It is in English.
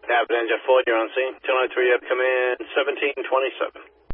Captain Engine 4, you're on scene. 293, you have command 1727.